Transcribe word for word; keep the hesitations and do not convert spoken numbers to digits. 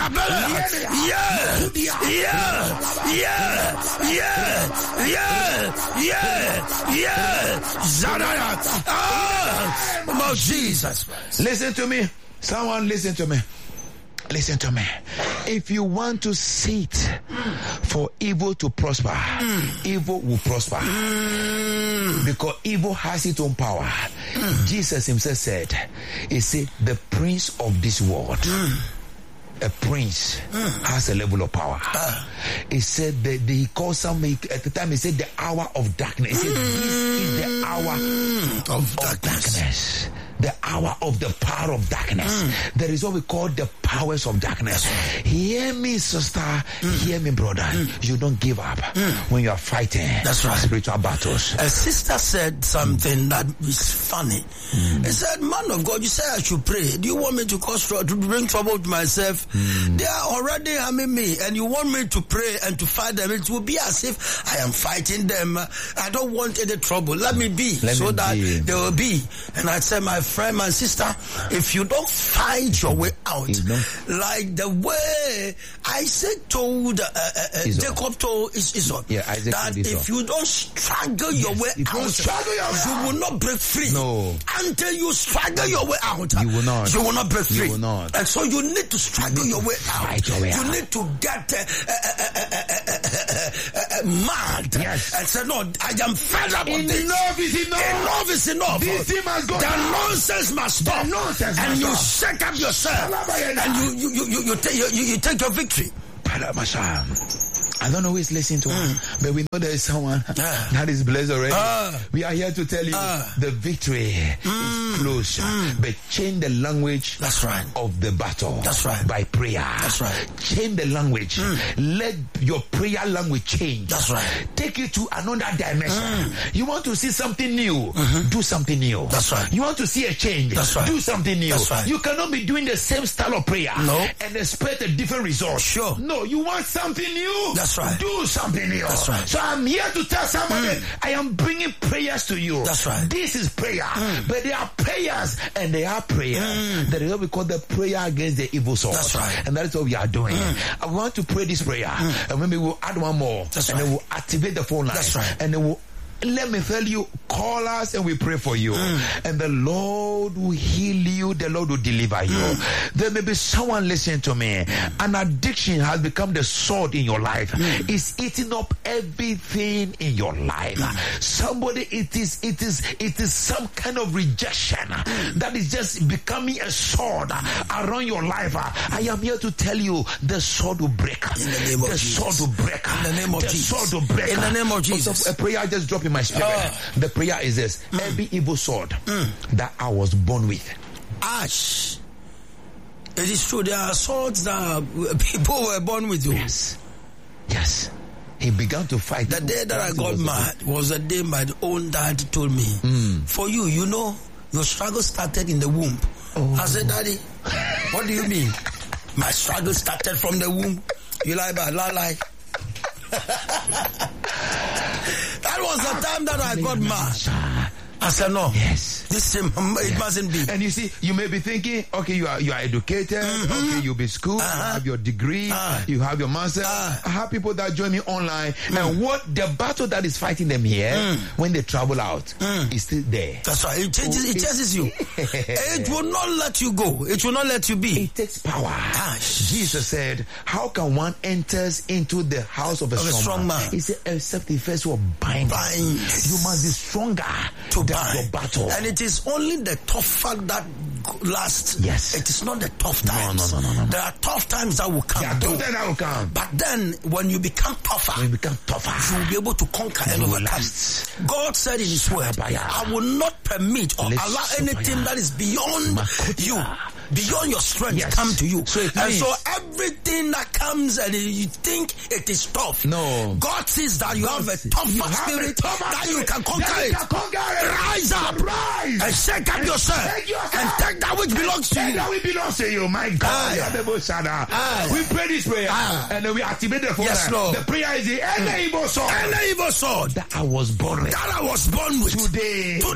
Yeah, yeah, yeah, yeah, yeah, yeah, yeah. Zadaya. Ah, oh, Jesus. Listen to me. Someone listen to me. Listen to me. If you want to sit for evil to prosper, mm. evil will prosper. Mm. Because evil has its own power. Mm. Jesus himself said, he said, the prince of this world, mm. a prince mm. has a level of power. Uh. He said that he called some, at the time he said the hour of darkness. He said, this is the hour mm. of, of darkness. darkness. The hour of the power of darkness. Mm. There is what we call the powers of darkness. Right. Hear me, sister. Mm. Hear me, brother. Mm. You don't give up mm. when you are fighting. That's right. Spiritual battles. A sister said something mm. that is funny. Mm. He said, man of God, you say I should pray. Do you want me to cause trouble, to bring trouble to myself? Mm. They are already harming me, and you want me to pray and to fight them. It will be as if I am fighting them. I don't want any trouble. Let me be, Let so me that be. They will be. And I said, my friend, my sister, if you don't fight your way out, like the way Isaac told, uh, uh, Jacob told Esau, yeah, Isaac that if you don't struggle your yes, way out, you, you will not break free. No. Until you struggle your way out, you will not. You will not break free. You will not. And so you need to struggle you your way out. Your way you out. need to get uh, uh, uh, uh, uh, uh, uh, uh, mad yes. and say, no, I am fed up of this. Enough is enough. Enough is enough. This thing must go the down. nonsense must stop. The nonsense and must you stop. shake up yourself. And you you you you, you, take, you, you take your victory. I don't know who is listening to us, mm. but we know there is someone uh. that is blessed already. Uh. We are here to tell you uh. the victory mm. is close. Mm. But change the language That's right. of the battle. That's right. By prayer. That's right. Change the language. Mm. Let your prayer language change. That's right. Take you to another dimension. Mm. You want to see something new, mm-hmm. do something new. That's right. You want to see a change, That's right. do something new. That's right. You cannot be doing the same style of prayer no. and expect a different result. Sure. No, you want something new. That's right. Do something new. That's right. So I'm here to tell somebody, mm. I am bringing prayers to you. That's right. This is prayer. Mm. But they are prayers and they are prayers. Mm. That is what we call the prayer against the evil soul. That's right. And that is what we are doing. Mm. I want to pray this prayer. Mm. And maybe we'll add one more. That's and right. then we'll activate the phone line. That's right. And then we'll let me tell you, call us and we pray for you. Mm. And the Lord will heal you. The Lord will deliver you. Mm. There may be someone listening to me. An addiction has become the sword in your life. Mm. It's eating up everything in your life. Mm. Somebody, it is, it is, it is some kind of rejection that is just becoming a sword around your life. I am here to tell you, the sword will break. In the name of the Jesus. sword will break. In the name of the Jesus. sword will break. In the name of Jesus. A prayer just dropped in my spirit. Uh, the prayer is this: mm. every evil sword mm. that I was born with. Ash. It is true. There are swords that people were born with. You. Yes. Yes. He began to fight. The day that I got was mad was the day my own dad told me, mm. for you, you know, your struggle started in the womb. Oh. I said, Daddy, what do you mean? My struggle started from the womb. You lie, but lie, lie. That was the time that I got mad. I said, no, yes, this thing, it yes. mustn't be. And you see, you may be thinking, okay, you are you are educated, mm-hmm. okay, you'll be school, uh-huh. you have your degree, uh-huh. you have your master. Uh-huh. I have people that join me online, mm. and what the battle that is fighting them here mm. when they travel out mm. is still there. That's right. It changes. Oh, it chases you. It will not let you go. It will not let you be. It takes power. Gosh. Jesus said, "How can one enters into the house of a, of strong, a strong man? man?" He said, "Except the first will bind. Bind. You must be stronger to bind your battle." And it is only the tougher that lasts. Yes. It is not the tough times. No, no, no, no, no. There are tough times that will come. Yeah, tough times that will come. But then, when you become tougher, when you become tougher, you will be able to conquer and overcome. God said in His word, "I will not permit or allow anything that is beyond you, beyond your strength, yes. come to you." So and means, so everything that comes and you think it is tough, no, God sees that you God have a tougher you spirit a tougher that you can conquer that it. You can conquer it. Rise up, rise, and shake up and yourself, shake yourself, and take that which belongs to take you. That which belongs to you, my God. Ah, ah, we pray this prayer, ah, and then we activate the phone. Yes, Lord. The prayer is the any evil sword, any evil sword that I was born with, that I was born with today. Today.